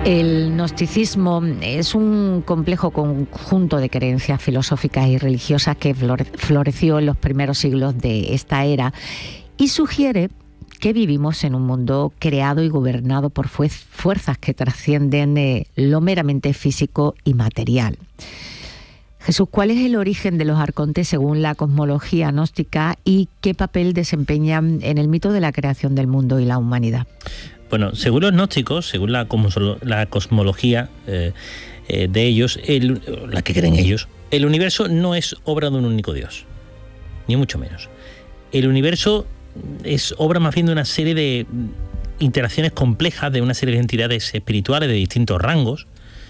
El gnosticismo es un complejo conjunto de creencias filosóficas y religiosas que floreció en los primeros siglos de esta era y sugiere que vivimos en un mundo creado y gobernado por fuerzas que trascienden lo meramente físico y material. Jesús, ¿cuál es el origen de los arcontes según la cosmología gnóstica y qué papel desempeñan en el mito de la creación del mundo y la humanidad? Bueno, según los gnósticos, según la cosmología de ellos, la que creen ellos, el universo no es obra de un único Dios, ni mucho menos. El universo es obra más bien de una serie de interacciones complejas de una serie de entidades espirituales de distintos rangos,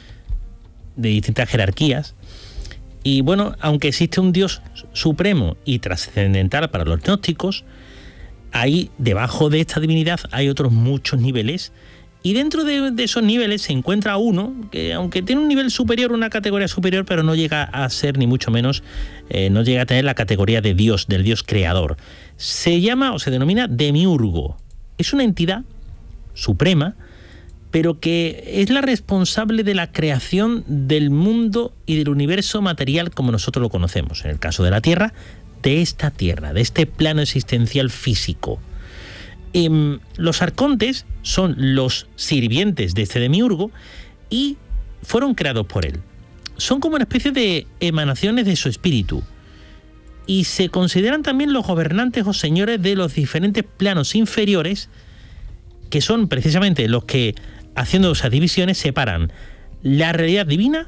de distintas jerarquías. Y bueno, aunque existe un Dios supremo y trascendental para los gnósticos, ahí debajo de esta divinidad hay otros muchos niveles, y dentro de esos niveles se encuentra uno que, aunque tiene un nivel superior, una categoría superior, pero no llega a ser ni mucho menos, no llega a tener la categoría de Dios, del Dios creador. Se llama o se denomina demiurgo. Es una entidad suprema, pero que es la responsable de la creación del mundo y del universo material como nosotros lo conocemos. En el caso de la Tierra, de esta Tierra, de este plano existencial físico. Los arcontes son los sirvientes de este demiurgo y fueron creados por él. Son como una especie de emanaciones de su espíritu y se consideran también los gobernantes o señores de los diferentes planos inferiores, que son precisamente los que, haciendo esas divisiones, separan la realidad divina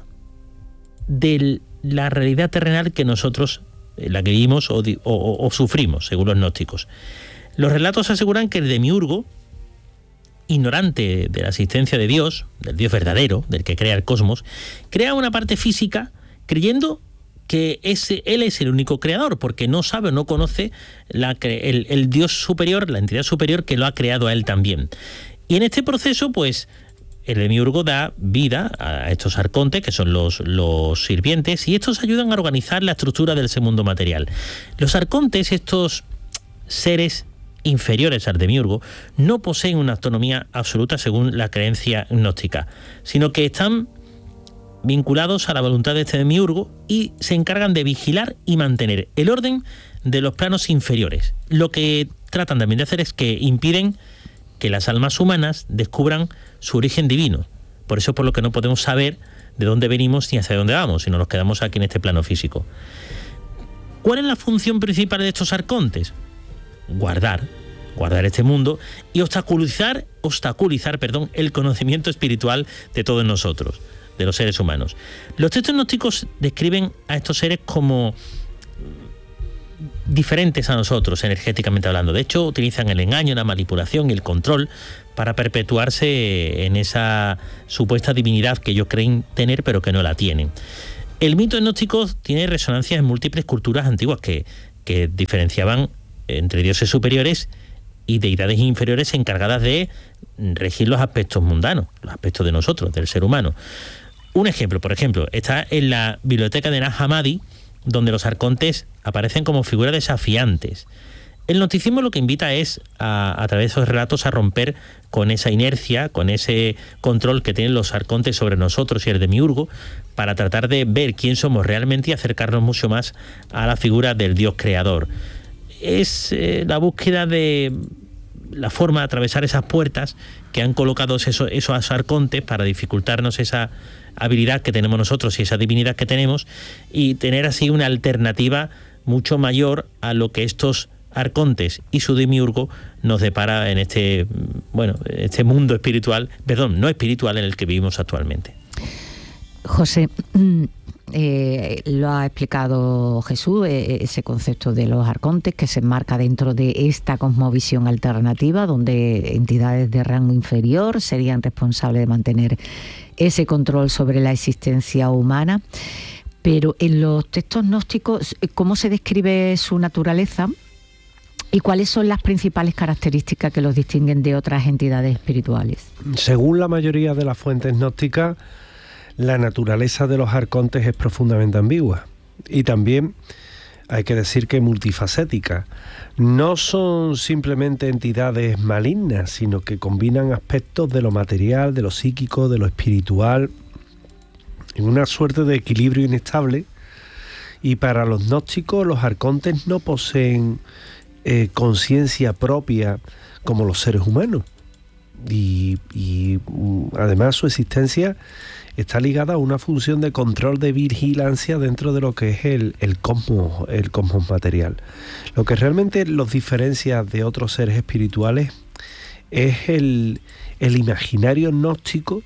de la realidad terrenal que nosotros, la que vivimos o sufrimos, según los gnósticos. Los relatos aseguran que el demiurgo, ignorante de la existencia de Dios, del Dios verdadero, del que crea el cosmos, crea una parte física creyendo que él es el único creador, porque no sabe o no conoce el Dios superior, la entidad superior que lo ha creado a él también. Y en este proceso, pues, el demiurgo da vida a estos arcontes, que son los sirvientes, y estos ayudan a organizar la estructura del mundo material. Los arcontes, estos seres inferiores al demiurgo, no poseen una autonomía absoluta según la creencia gnóstica, sino que están vinculados a la voluntad de este demiurgo y se encargan de vigilar y mantener el orden de los planos inferiores. Lo que tratan también de hacer es que impiden que las almas humanas descubran su origen divino. Por eso es por lo que no podemos saber de dónde venimos ni hacia dónde vamos, sino nos quedamos aquí en este plano físico. ¿Cuál es la función principal de estos arcontes? Guardar este mundo y obstaculizar el conocimiento espiritual de todos nosotros, de los seres humanos. Los textos gnósticos describen a estos seres como diferentes a nosotros, energéticamente hablando. De hecho, utilizan el engaño, la manipulación y el control para perpetuarse en esa supuesta divinidad que ellos creen tener, pero que no la tienen. El mito gnóstico tiene resonancias en múltiples culturas antiguas que diferenciaban entre dioses superiores y deidades inferiores encargadas de regir los aspectos mundanos, los aspectos de nosotros, del ser humano. Un ejemplo, por ejemplo, está en la biblioteca de Nag Hammadi, donde los arcontes aparecen como figuras desafiantes. El gnosticismo lo que invita es, a través de esos relatos, a romper con esa inercia, con ese control que tienen los arcontes sobre nosotros y el demiurgo, para tratar de ver quién somos realmente y acercarnos mucho más a la figura del Dios creador. Es la búsqueda de la forma de atravesar esas puertas que han colocado esos arcontes para dificultarnos esa habilidad que tenemos nosotros y esa divinidad que tenemos, y tener así una alternativa mucho mayor a lo que estos arcontes y su demiurgo nos depara en este mundo espiritual, no espiritual, en el que vivimos actualmente. José, lo ha explicado Jesús, ese concepto de los arcontes que se enmarca dentro de esta cosmovisión alternativa, donde entidades de rango inferior serían responsables de mantener ese control sobre la existencia humana. Pero en los textos gnósticos, ¿cómo se describe su naturaleza y cuáles son las principales características que los distinguen de otras entidades espirituales? Según la mayoría de las fuentes gnósticas, la naturaleza de los arcontes es profundamente ambigua, y también hay que decir que multifacéticas. No son simplemente entidades malignas, sino que combinan aspectos de lo material, de lo psíquico, de lo espiritual, en una suerte de equilibrio inestable. Y para los gnósticos, los arcontes no poseen conciencia propia como los seres humanos. Y además su existencia está ligada a una función de control de vigilancia dentro de lo que es el cosmos material. Lo que realmente los diferencia de otros seres espirituales es el imaginario gnóstico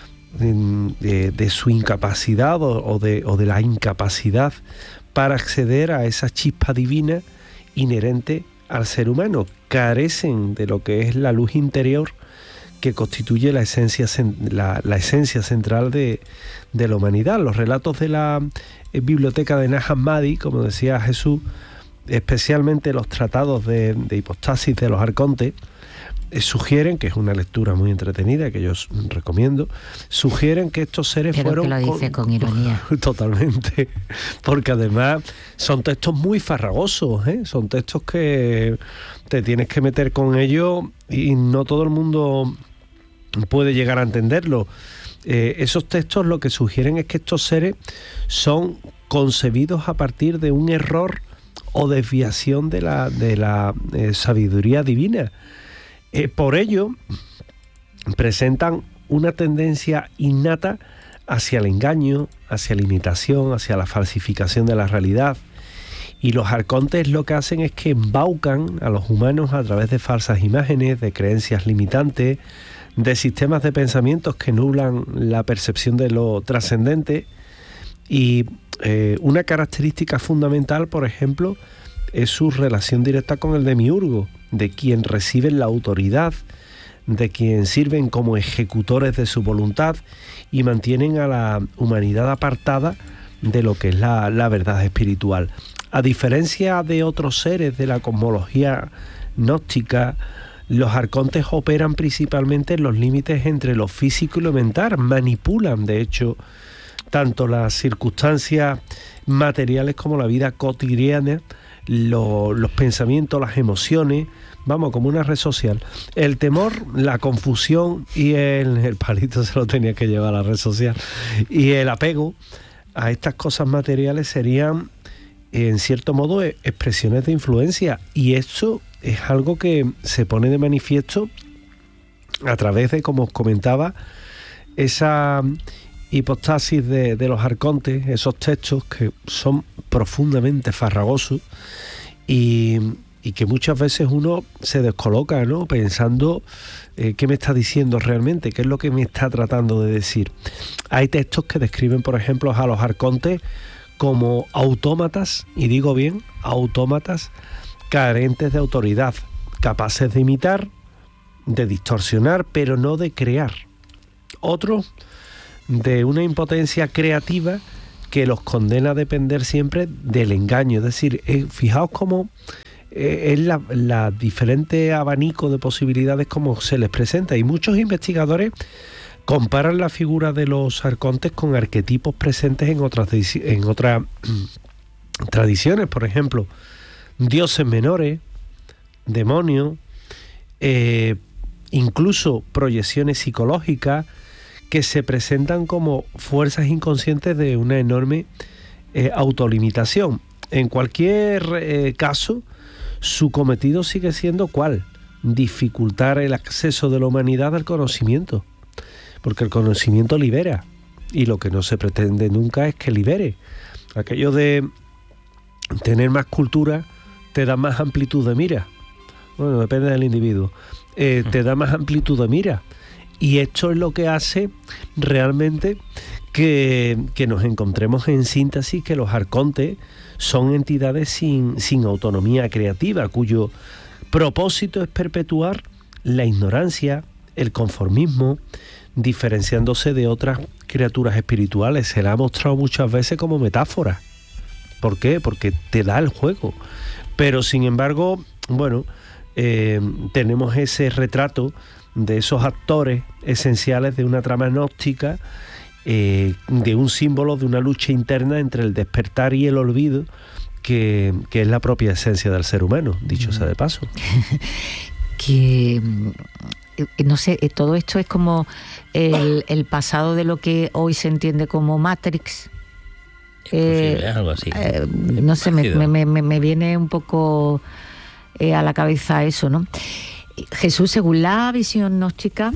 de su incapacidad o de la incapacidad para acceder a esa chispa divina inherente al ser humano. Carecen de lo que es la luz interior que constituye la esencia central de la humanidad. Los relatos de la biblioteca de Nag Hammadi, como decía Jesús, especialmente los tratados de hipostasis de los arcontes, sugieren, que es una lectura muy entretenida que yo recomiendo, sugieren que estos seres Pero fueron... que lo dice con ironía. Totalmente, porque además son textos muy farragosos, son textos que te tienes que meter con ellos y no todo el mundo puede llegar a entenderlo. Esos textos lo que sugieren es que estos seres son concebidos a partir de un error o desviación de la sabiduría divina. Por ello, presentan una tendencia innata hacia el engaño, hacia la imitación, hacia la falsificación de la realidad. Y los arcontes lo que hacen es que embaucan a los humanos a través de falsas imágenes, de creencias limitantes, de sistemas de pensamientos que nublan la percepción de lo trascendente. Y una característica fundamental, por ejemplo, es su relación directa con el demiurgo, de quien reciben la autoridad, de quien sirven como ejecutores de su voluntad y mantienen a la humanidad apartada de lo que es la verdad espiritual. A diferencia de otros seres de la cosmología gnóstica, los arcontes operan principalmente en los límites entre lo físico y lo mental, manipulan de hecho tanto las circunstancias materiales como la vida cotidiana, los pensamientos, las emociones, vamos, como una red social. El temor, la confusión y el palito se lo tenía que llevar a la red social, y el apego a estas cosas materiales serían, en cierto modo, expresiones de influencia, y esto es algo que se pone de manifiesto a través de, como os comentaba, esa hipostasis de los arcontes, esos textos que son profundamente farragosos y que muchas veces uno se descoloca, ¿no?, pensando qué me está diciendo realmente, qué es lo que me está tratando de decir. Hay textos que describen, por ejemplo, a los arcontes como autómatas, y digo bien, autómatas carentes de autoridad, capaces de imitar, de distorsionar, pero no de crear. Otros de una impotencia creativa que los condena a depender siempre del engaño. Es decir, fijaos cómo es la diferente abanico de posibilidades como se les presenta, y muchos investigadores comparan la figura de los arcontes con arquetipos presentes en otras tradiciones, por ejemplo, dioses menores, demonios, incluso proyecciones psicológicas que se presentan como fuerzas inconscientes de una enorme autolimitación. En cualquier caso, su cometido sigue siendo ¿cuál? Dificultar el acceso de la humanidad al conocimiento, porque el conocimiento libera, y lo que no se pretende nunca es que libere. Aquello de tener más cultura te da más amplitud de mira. Bueno, depende del individuo. Te da más amplitud de mira. Y esto es lo que hace realmente que nos encontremos en síntesis que los arcontes son entidades sin autonomía creativa, cuyo propósito es perpetuar la ignorancia, el conformismo, diferenciándose de otras criaturas espirituales. Se la ha mostrado muchas veces como metáfora. ¿Por qué? Porque te da el juego. Pero sin embargo, bueno, tenemos ese retrato de esos actores esenciales de una trama gnóstica, de un símbolo de una lucha interna entre el despertar y el olvido, que es la propia esencia del ser humano, dicho sea de paso. Que no sé, todo esto es como el pasado de lo que hoy se entiende como Matrix. Algo así. No sé, me viene un poco a la cabeza eso, ¿no? Jesús, según la visión gnóstica,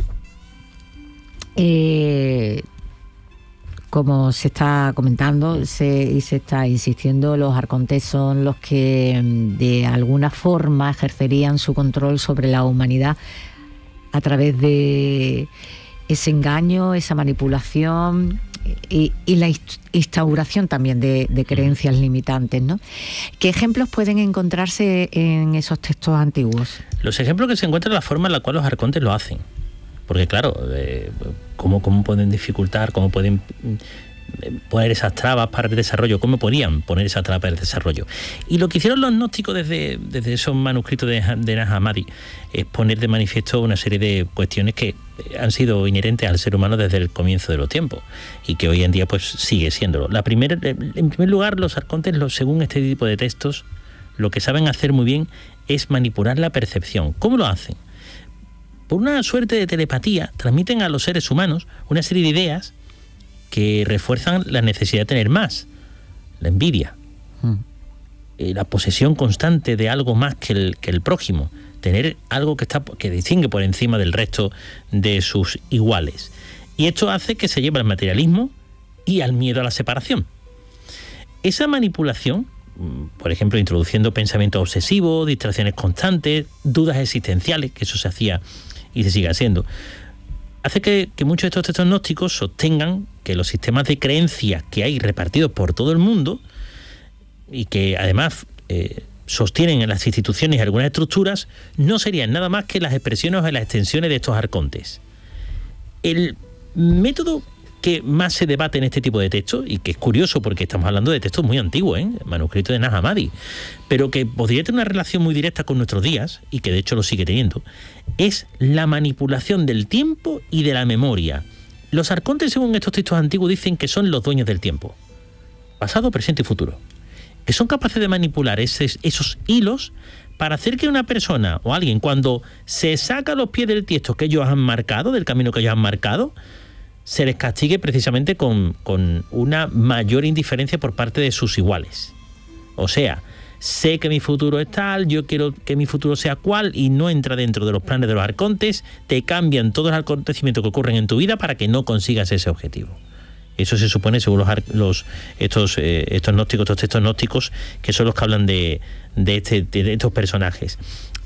como se está comentando y se está insistiendo, los arcontes son los que de alguna forma ejercerían su control sobre la humanidad a través de ese engaño, esa manipulación y la instauración también de creencias limitantes, ¿no? ¿Qué ejemplos pueden encontrarse en esos textos antiguos? Los ejemplos que se encuentran, la forma en la cual los arcontes lo hacen. Porque claro, ¿cómo pueden dificultar, cómo pueden poner esas trabas para el desarrollo? ¿Cómo podían poner esas trabas para el desarrollo? Y lo que hicieron los gnósticos desde esos manuscritos de Nag Hammadi es poner de manifiesto una serie de cuestiones que han sido inherentes al ser humano desde el comienzo de los tiempos y que hoy en día pues sigue siéndolo. En primer lugar, los arcontes, según este tipo de textos, lo que saben hacer muy bien es manipular la percepción. ¿Cómo lo hacen? Por una suerte de telepatía, transmiten a los seres humanos una serie de ideas que refuerzan la necesidad de tener más, la envidia, la posesión constante de algo más que el prójimo, tener algo que distingue por encima del resto de sus iguales. Y esto hace que se lleve al materialismo y al miedo a la separación. Esa manipulación, por ejemplo, introduciendo pensamientos obsesivos, distracciones constantes, dudas existenciales, que eso se hacía y se sigue haciendo, hace que muchos de estos textos gnósticos sostengan que los sistemas de creencias que hay repartidos por todo el mundo y que además sostienen en las instituciones y algunas estructuras no serían nada más que las expresiones o las extensiones de estos arcontes. El método que más se debate en este tipo de textos, y que es curioso porque estamos hablando de textos muy antiguos, manuscritos de Nag Hammadi, pero que podría tener una relación muy directa con nuestros días, y que de hecho lo sigue teniendo, es la manipulación del tiempo y de la memoria. Los arcontes, según estos textos antiguos, dicen que son los dueños del tiempo, pasado, presente y futuro, que son capaces de manipular esos hilos para hacer que una persona o alguien, cuando se saca los pies del tiesto que ellos han marcado, del camino que ellos han marcado, se les castigue precisamente con una mayor indiferencia por parte de sus iguales. O sea, sé que mi futuro es tal, yo quiero que mi futuro sea cual, y no entra dentro de los planes de los arcontes, te cambian todos los acontecimientos que ocurren en tu vida para que no consigas ese objetivo. Eso se supone, según estos gnósticos, estos textos gnósticos, que son los que hablan de estos personajes.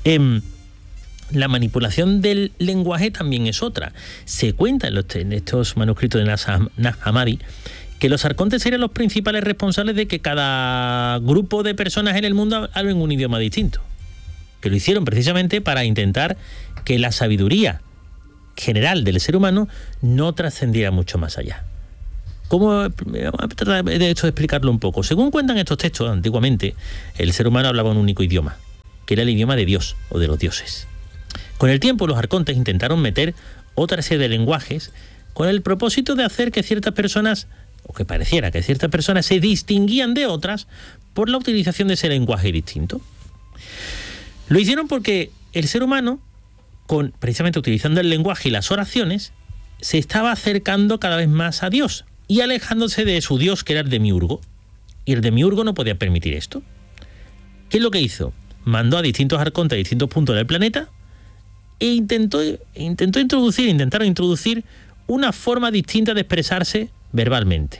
La manipulación del lenguaje también es otra. Se cuenta en estos manuscritos de Nag Hammadi que los arcontes serían los principales responsables de que cada grupo de personas en el mundo hablen un idioma distinto. Que lo hicieron precisamente para intentar que la sabiduría general del ser humano no trascendiera mucho más allá. Vamos a tratar de explicarlo un poco. Según cuentan estos textos, antiguamente el ser humano hablaba un único idioma, que era el idioma de Dios o de los dioses. Con el tiempo, los arcontes intentaron meter otra serie de lenguajes con el propósito de hacer que ciertas personas, o que pareciera que ciertas personas se distinguían de otras por la utilización de ese lenguaje distinto. Lo hicieron porque el ser humano, precisamente utilizando el lenguaje y las oraciones, se estaba acercando cada vez más a Dios y alejándose de su Dios, que era el demiurgo. Y el demiurgo no podía permitir esto. ¿Qué es lo que hizo? Mandó a distintos arcontes a distintos puntos del planeta e intentaron introducir una forma distinta de expresarse verbalmente.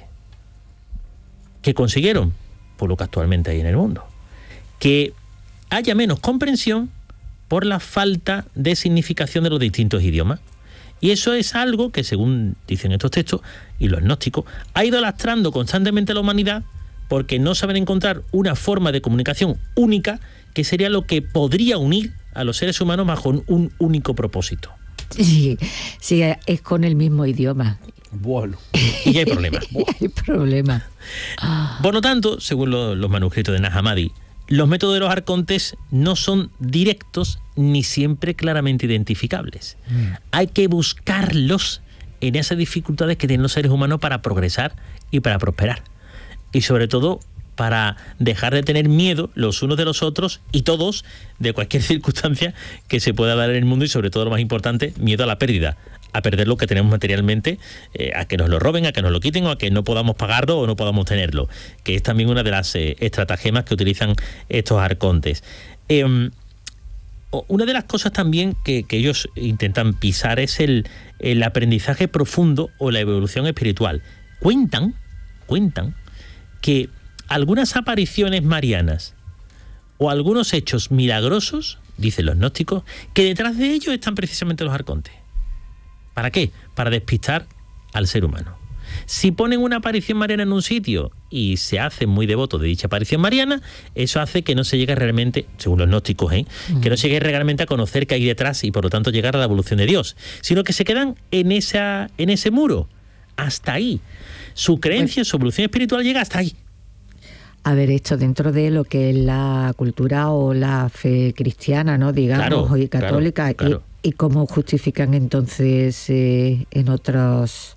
¿Qué consiguieron? Por lo que actualmente hay en el mundo. Que haya menos comprensión por la falta de significación de los distintos idiomas. Y eso es algo que, según dicen estos textos y los gnósticos, ha ido lastrando constantemente a la humanidad porque no saben encontrar una forma de comunicación única que sería lo que podría unir a los seres humanos bajo un único propósito. Sí, es con el mismo idioma. Bueno. Y hay problemas. Hay problemas. Por lo tanto, según los manuscritos de Nag Hammadi, los métodos de los arcontes no son directos ni siempre claramente identificables. Hay que buscarlos en esas dificultades que tienen los seres humanos para progresar y para prosperar. Y sobre todo, para dejar de tener miedo los unos de los otros y todos de cualquier circunstancia que se pueda dar en el mundo, y sobre todo lo más importante, miedo a la pérdida, a perder lo que tenemos materialmente, a que nos lo roben, a que nos lo quiten o a que no podamos pagarlo o no podamos tenerlo, que es también una de las estratagemas que utilizan estos arcontes. Una de las cosas también que ellos intentan pisar es el aprendizaje profundo o la evolución espiritual. Cuentan que algunas apariciones marianas o algunos hechos milagrosos, dicen los gnósticos, que detrás de ellos están precisamente los arcontes. ¿Para qué? Para despistar al ser humano. Si ponen una aparición mariana en un sitio y se hacen muy devotos de dicha aparición mariana, eso hace que no se llegue realmente, según los gnósticos, que no se llegue realmente a conocer qué hay detrás y por lo tanto llegar a la evolución de Dios, sino que se quedan en ese muro, hasta ahí. Su creencia, su evolución espiritual llega hasta ahí. A ver, esto dentro de lo que es la cultura o la fe cristiana, ¿no? Digamos, y católica. Claro. ¿Y cómo justifican entonces en otras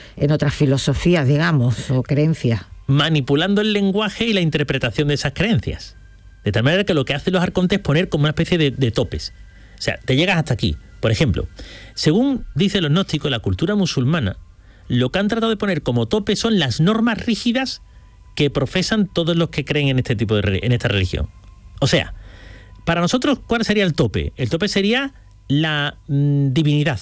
filosofías, digamos, o creencias? Manipulando el lenguaje y la interpretación de esas creencias. De tal manera que lo que hacen los arcontes es poner como una especie de topes. O sea, te llegas hasta aquí. Por ejemplo, según dicen los gnósticos, la cultura musulmana, lo que han tratado de poner como tope son las normas rígidas que profesan todos los que creen en este tipo en esta religión. O sea, para nosotros, ¿cuál sería el tope? El tope sería la divinidad,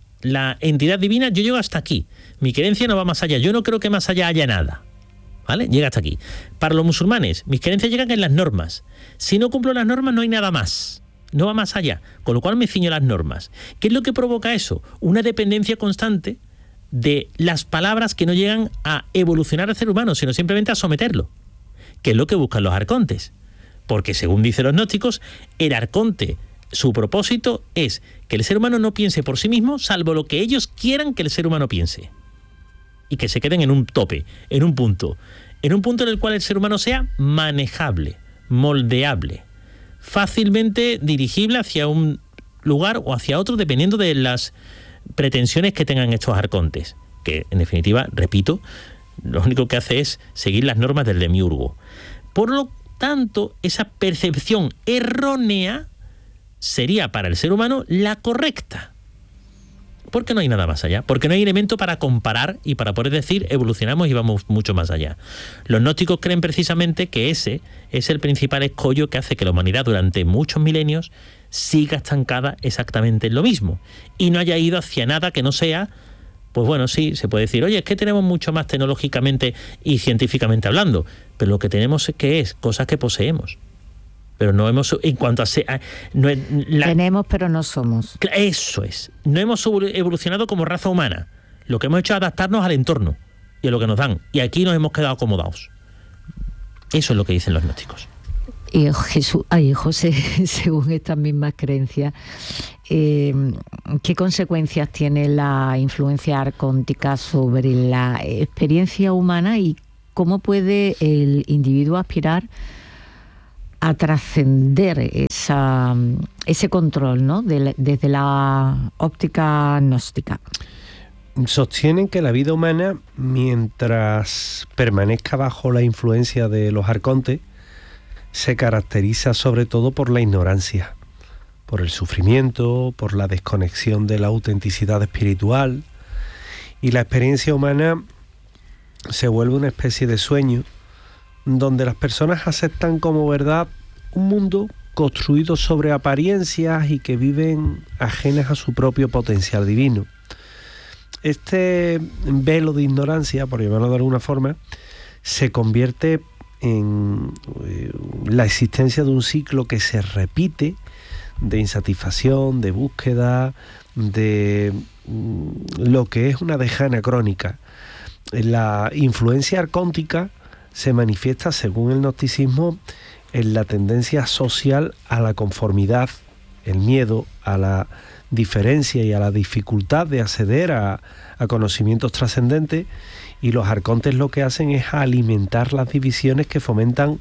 la entidad divina. Yo llego hasta aquí, mi creencia no va más allá, yo no creo que más allá haya nada, ¿vale? Llega hasta aquí. Para los musulmanes, mis creencias llegan en las normas. Si no cumplo las normas no hay nada más, no va más allá, con lo cual me ciño a las normas. ¿Qué es lo que provoca eso? Una dependencia constante de las palabras que no llegan a evolucionar al ser humano, sino simplemente a someterlo, que es lo que buscan los arcontes. Porque según dicen los gnósticos, el arconte, su propósito es que el ser humano no piense por sí mismo, salvo lo que ellos quieran que el ser humano piense. Y que se queden en un tope, en un punto en el cual el ser humano sea manejable, moldeable, fácilmente dirigible hacia un lugar o hacia otro, dependiendo de las pretensiones que tengan estos arcontes, que en definitiva, repito, lo único que hace es seguir las normas del demiurgo. Por lo tanto, esa percepción errónea sería para el ser humano la correcta, porque no hay nada más allá, porque no hay elemento para comparar y para poder decir evolucionamos y vamos mucho más allá. Los gnósticos creen precisamente que ese es el principal escollo que hace que la humanidad durante muchos milenios siga estancada exactamente en lo mismo y no haya ido hacia nada que no sea, pues bueno, sí, se puede decir, oye, es que tenemos mucho más tecnológicamente y científicamente hablando, pero lo que tenemos es cosas que poseemos. Pero no hemos, en cuanto a... Tenemos, pero no somos. Eso es. No hemos evolucionado como raza humana. Lo que hemos hecho es adaptarnos al entorno y a lo que nos dan. Y aquí nos hemos quedado acomodados. Eso es lo que dicen los gnósticos. Y José, según estas mismas creencias, ¿qué consecuencias tiene la influencia arcóntica sobre la experiencia humana y cómo puede el individuo aspirar a trascender ese control, ¿no? Desde la óptica gnóstica? Sostienen que la vida humana, mientras permanezca bajo la influencia de los arcontes, se caracteriza sobre todo por la ignorancia, por el sufrimiento, por la desconexión de la autenticidad espiritual, y la experiencia humana se vuelve una especie de sueño donde las personas aceptan como verdad un mundo construido sobre apariencias y que viven ajenas a su propio potencial divino. Este velo de ignorancia, por llamarlo de alguna forma, se convierte en la existencia de un ciclo que se repite de insatisfacción, de búsqueda, de lo que es una deja anacrónica. La influencia arcóntica se manifiesta, según el gnosticismo, en la tendencia social a la conformidad, el miedo a la diferencia y a la dificultad de acceder a conocimientos trascendentes, y los arcontes lo que hacen es alimentar las divisiones que fomentan,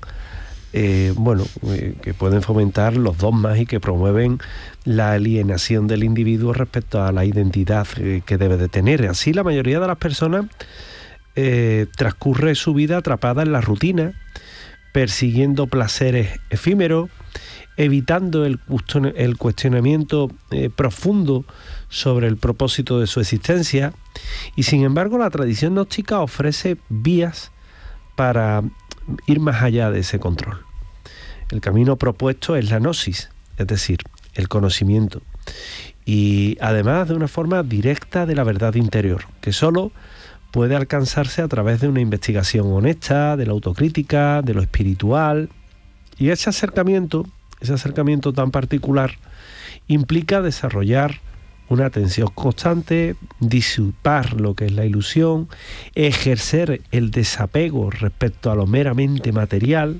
que pueden fomentar los dogmas y que promueven la alienación del individuo respecto a la identidad que debe de tener. Así, la mayoría de las personas transcurre su vida atrapada en la rutina, persiguiendo placeres efímeros, evitando el cuestionamiento profundo sobre el propósito de su existencia. Y sin embargo, la tradición gnóstica ofrece vías para ir más allá de ese control. El camino propuesto es la gnosis, es decir, el conocimiento, y además de una forma directa de la verdad interior, que solo puede alcanzarse a través de una investigación honesta, de la autocrítica, de lo espiritual. Y ese acercamiento tan particular implica desarrollar una atención constante, disipar lo que es la ilusión, ejercer el desapego respecto a lo meramente material.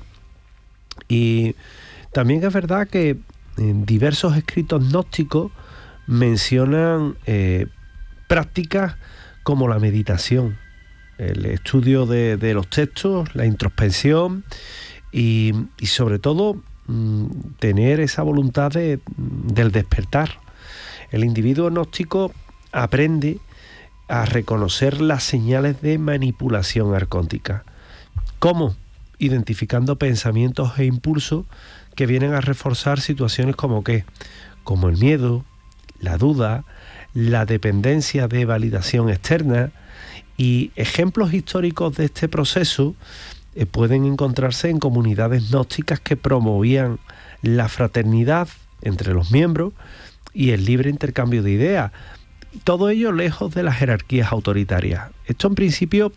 Y también es verdad que en diversos escritos gnósticos mencionan prácticas como la meditación, el estudio de los textos, la introspección y sobre todo tener esa voluntad del despertar. El individuo gnóstico aprende a reconocer las señales de manipulación arcóntica. ¿Cómo? Identificando pensamientos e impulsos que vienen a reforzar situaciones como el miedo, la duda, la dependencia de validación externa. Y ejemplos históricos de este proceso pueden encontrarse en comunidades gnósticas que promovían la fraternidad entre los miembros y el libre intercambio de ideas. Todo ello lejos de las jerarquías autoritarias. Esto en principio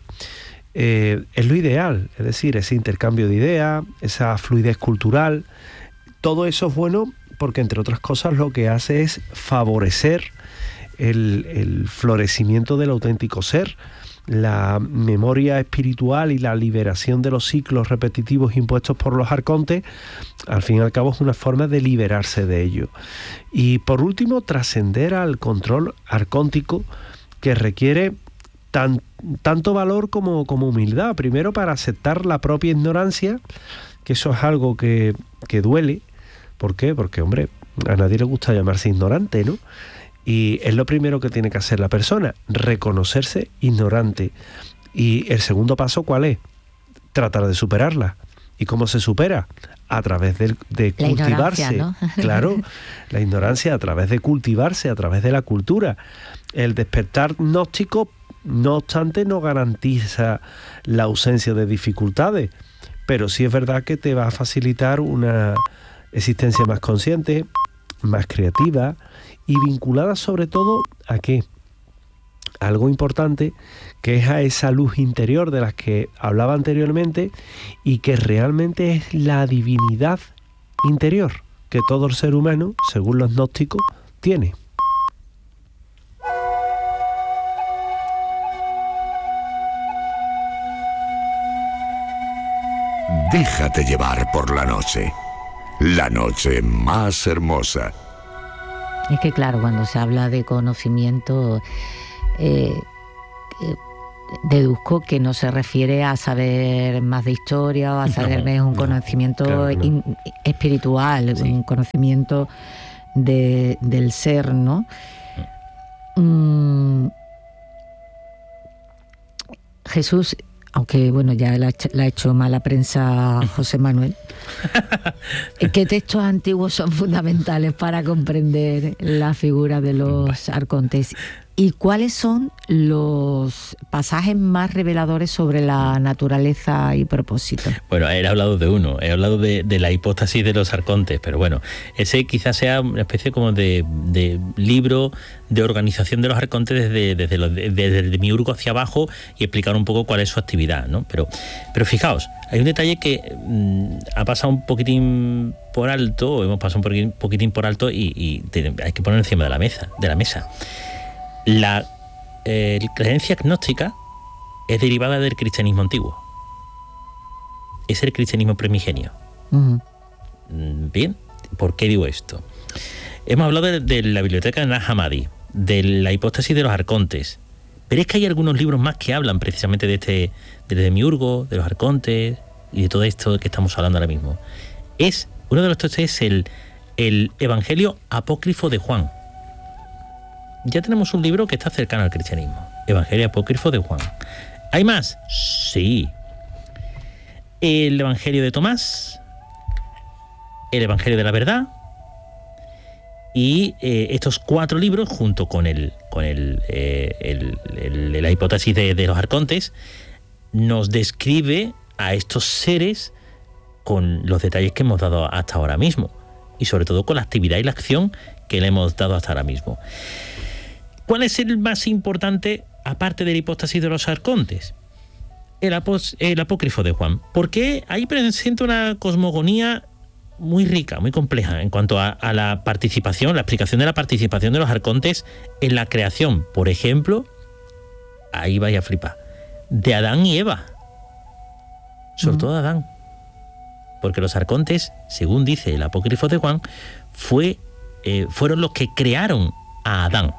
es lo ideal, es decir, ese intercambio de ideas, esa fluidez cultural. Todo eso es bueno porque, entre otras cosas, lo que hace es favorecer el florecimiento del auténtico ser, la memoria espiritual y la liberación de los ciclos repetitivos impuestos por los arcontes. Al fin y al cabo es una forma de liberarse de ello. Y por último, trascender al control arcóntico, que requiere tanto valor como humildad. Primero, para aceptar la propia ignorancia, que eso es algo que duele. ¿Por qué? Porque, hombre, a nadie le gusta llamarse ignorante, ¿no? Y es lo primero que tiene que hacer la persona, reconocerse ignorante. Y el segundo paso, ¿cuál es? Tratar de superarla. ¿Y cómo se supera? A través de cultivarse, ¿no? Claro, la ignorancia a través de cultivarse, a través de la cultura. El despertar gnóstico, no obstante, no garantiza la ausencia de dificultades, pero sí es verdad que te va a facilitar una existencia más consciente, más creativa y vinculada sobre todo a ¿qué? Algo importante, que es a esa luz interior de las que hablaba anteriormente y que realmente es la divinidad interior que todo el ser humano, según los gnósticos, tiene. Déjate llevar por la noche más hermosa. Es que claro, cuando se habla de conocimiento, deduzco que no se refiere a saber más de historia o a saber un conocimiento espiritual, sí. Un conocimiento del ser, ¿no? Jesús, aunque bueno, ya la ha hecho mala prensa José Manuel, ¿qué textos antiguos son fundamentales para comprender la figura de los arcontes? ¿Y cuáles son los pasajes más reveladores sobre la naturaleza y propósito? Bueno, he hablado de uno, he hablado de la hipóstasis de los arcontes, pero bueno, ese quizás sea una especie como de libro de organización de los arcontes desde Miurgo hacia abajo y explicar un poco cuál es su actividad, ¿no? Pero fijaos, hay un detalle que ha pasado un poquitín por alto, o hemos pasado un poquitín por alto y hay que poner encima de la mesa. La creencia gnóstica es derivada del cristianismo antiguo. Es el cristianismo primigenio. Uh-huh. Bien, ¿por qué digo esto? Hemos hablado de la biblioteca de Nag Hammadi, de la hipóstasis de los arcontes, pero es que hay algunos libros más que hablan precisamente de Demiurgo, de los arcontes y de todo esto que estamos hablando ahora mismo. Uno de los textos es el Evangelio apócrifo de Juan. Ya tenemos un libro que está cercano al cristianismo, Evangelio apócrifo de Juan. ¿Hay más? Sí. El Evangelio de Tomás, el Evangelio de la Verdad, y estos 4 libros, junto con la hipótesis de los arcontes, nos describe a estos seres con los detalles que hemos dado hasta ahora mismo, y sobre todo con la actividad y la acción que le hemos dado hasta ahora mismo. ¿Cuál es el más importante, aparte de la hipótesis de los arcontes? El apócrifo de Juan, porque ahí presenta una cosmogonía muy rica, muy compleja en cuanto a la participación, la explicación de la participación de los arcontes en la creación. Por ejemplo, ahí vaya a flipar, de Adán y Eva, sobre todo Adán, porque los arcontes, según dice el apócrifo de Juan, fueron los que crearon a Adán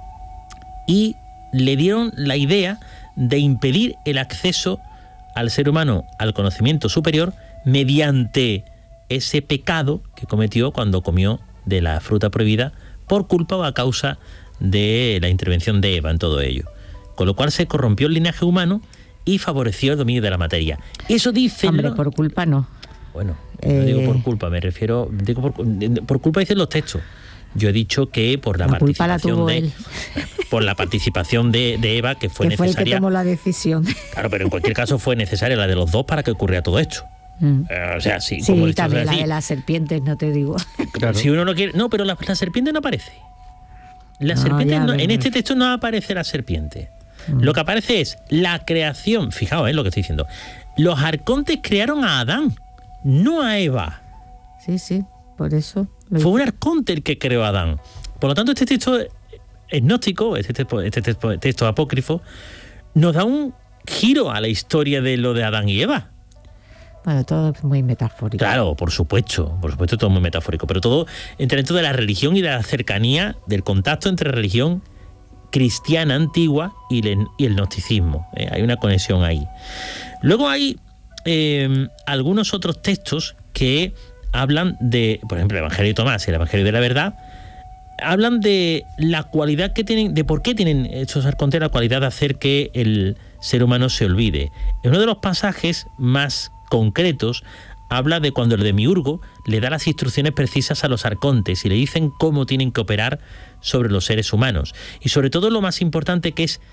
y le dieron la idea de impedir el acceso al ser humano al conocimiento superior mediante ese pecado que cometió cuando comió de la fruta prohibida por culpa o a causa de la intervención de Eva en todo ello. Con lo cual se corrompió el linaje humano y favoreció el dominio de la materia. Eso dice... Hombre, por culpa no. Bueno, no digo por culpa, me refiero... por culpa dicen los textos. Yo he dicho que por la participación por la participación de Eva, que fue necesaria. Fue el que tomó la decisión. Claro, pero en cualquier caso fue necesaria la de los dos para que ocurriera todo esto. O sea, sí, sí, como también la de las serpientes, no te digo. Claro. Si uno no quiere, no, pero la serpiente no aparece. La serpiente no, en este texto no aparece la serpiente. Lo que aparece es la creación. Fijaos, lo que estoy diciendo. Los arcontes crearon a Adán, no a Eva. Sí, por eso. Fue un arconte el que creó a Adán. Por lo tanto, este texto es gnóstico, este texto apócrifo, nos da un giro a la historia de lo de Adán y Eva. Bueno, todo es muy metafórico. Claro, por supuesto, todo muy metafórico, pero todo entra dentro de la religión y de la cercanía, del contacto entre religión cristiana antigua y el gnosticismo. Hay una conexión ahí. Luego hay algunos otros textos que hablan de, por ejemplo, el Evangelio de Tomás y el Evangelio de la Verdad, hablan de la cualidad que tienen, de por qué tienen estos arcontes la cualidad de hacer que el ser humano se olvide. En uno de los pasajes más concretos habla de cuando el demiurgo le da las instrucciones precisas a los arcontes y le dicen cómo tienen que operar sobre los seres humanos. Y sobre todo lo más importante que es,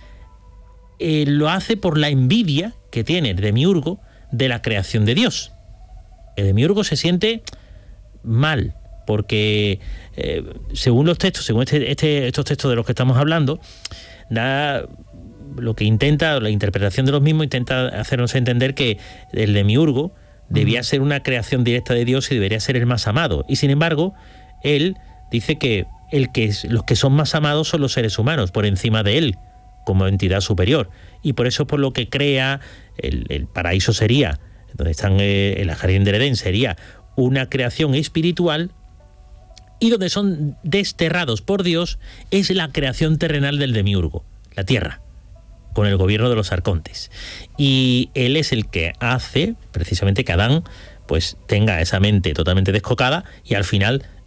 lo hace por la envidia que tiene el demiurgo de la creación de Dios. El demiurgo se siente mal porque según los textos, según estos textos de los que estamos hablando, lo que intenta, la interpretación de los mismos intenta hacernos entender que el demiurgo debía ser una creación directa de Dios y debería ser el más amado. Y sin embargo, él dice que los que son más amados son los seres humanos, por encima de él, como entidad superior. Y por eso, por lo que crea, el paraíso sería, donde están el jardín del Edén, sería una creación espiritual, y donde son desterrados por Dios es la creación terrenal del demiurgo, la tierra, con el gobierno de los arcontes. Y él es el que hace precisamente que Adán pues tenga esa mente totalmente descocada y al final